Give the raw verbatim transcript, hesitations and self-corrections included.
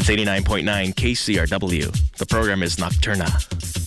It's eighty-nine point nine K C R W. The program is Nocturna.